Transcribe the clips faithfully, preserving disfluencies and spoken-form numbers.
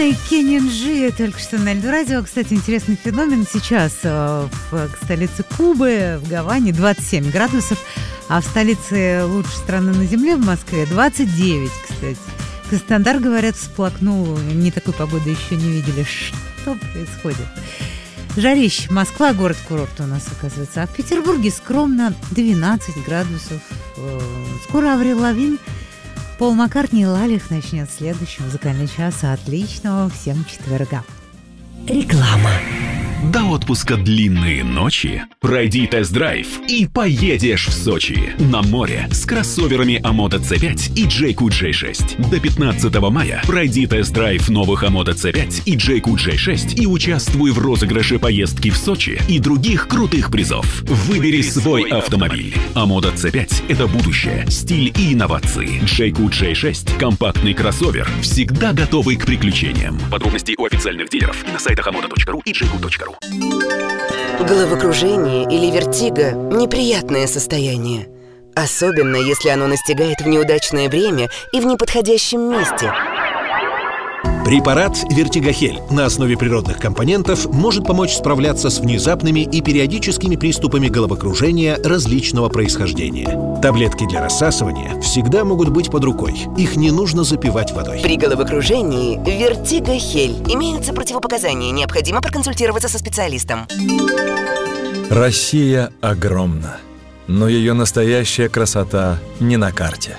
Юный Кенинджи только что на Эльдорадио. Кстати, интересный феномен. Сейчас в столице Кубы, в Гаване, двадцать семь градусов, а в столице лучшей страны на земле, в Москве, двадцать девять, кстати. Краснодар, говорят, всплакнул. Не такой погоды еще не видели. Что происходит? Жарище. Москва, город-курорт у нас, оказывается. А в Петербурге скромно двенадцать градусов. Скоро Аврил Лавин, Пол Маккартни и Лалих начнет следующий музыкальный час. Отличного всем четверга. Реклама. До отпуска длинные ночи. Пройди тест-драйв и поедешь в Сочи. На море с кроссоверами Амода си пять и Джейку джей шесть. До пятнадцатого мая пройди тест-драйв новых Амода си пять и Джейку джей шесть и участвуй в розыгрыше поездки в Сочи и других крутых призов. Выбери свой автомобиль. Амода си пять – это будущее, стиль и инновации. Джейку джей шесть – компактный кроссовер, всегда готовый к приключениям. Подробности у официальных дилеров и на сайтах амода точка ру и джейку точка ру. Головокружение или вертиго – неприятное состояние. Особенно, если оно настигает в неудачное время и в неподходящем месте. Препарат «Вертигохель» на основе природных компонентов может помочь справляться с внезапными и периодическими приступами головокружения различного происхождения. Таблетки для рассасывания всегда могут быть под рукой. Их не нужно запивать водой. При головокружении «Вертигохель» имеются противопоказания. Необходимо проконсультироваться со специалистом. Россия огромна, но ее настоящая красота не на карте.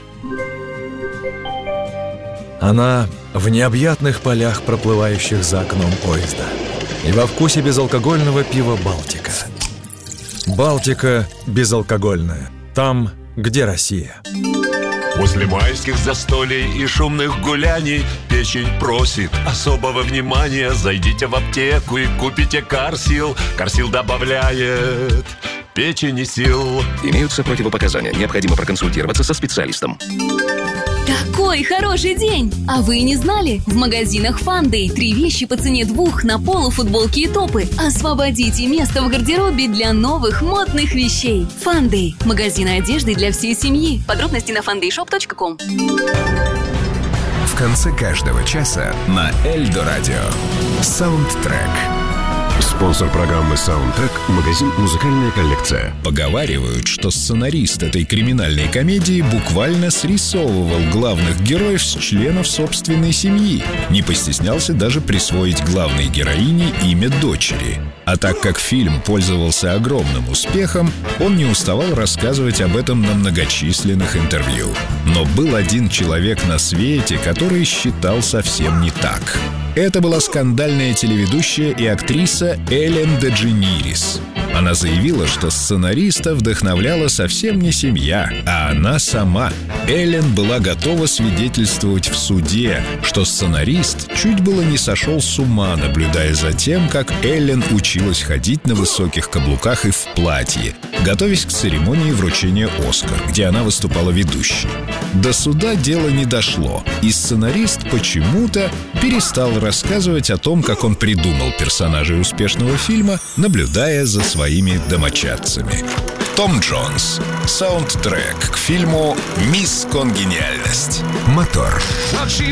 Она в необъятных полях, проплывающих за окном поезда, и во вкусе безалкогольного пива «Балтика». «Балтика» безалкогольная. Там, где Россия. После майских застолий и шумных гуляний печень просит особого внимания. Зайдите в аптеку и купите Карсил. Карсил добавляет печени сил. Имеются противопоказания. Необходимо проконсультироваться со специалистом. Такой хороший день! А вы не знали? В магазинах Фандэй три вещи по цене двух на полу, футболки и топы. Освободите место в гардеробе для новых модных вещей. Фандэй. Магазин одежды для всей семьи. Подробности на фандэй шоп точка ком. В конце каждого часа на Эльдорадио саундтрек. Спонсор программы «Саундтрек» – магазин «Музыкальная коллекция». Поговаривают, что сценарист этой криминальной комедии буквально срисовывал главных героев с членов собственной семьи. Не постеснялся даже присвоить главной героине имя дочери. А так как фильм пользовался огромным успехом, он не уставал рассказывать об этом на многочисленных интервью. Но был один человек на свете, который считал совсем не так. Это была скандальная телеведущая и актриса Эллен Дедженирис. Она заявила, что сценариста вдохновляла совсем не семья, а она сама. Эллен была готова свидетельствовать в суде, что сценарист чуть было не сошел с ума, наблюдая за тем, как Эллен училась ходить на высоких каблуках и в платье, готовясь к церемонии вручения «Оскар», где она выступала ведущей. До суда дело не дошло, и сценарист почему-то перестал рассказывать о том, как он придумал персонажей успешного фильма, наблюдая за своими домочадцами. Том Джонс. Саундтрек к фильму «Мисс Конгениальность». Мотор.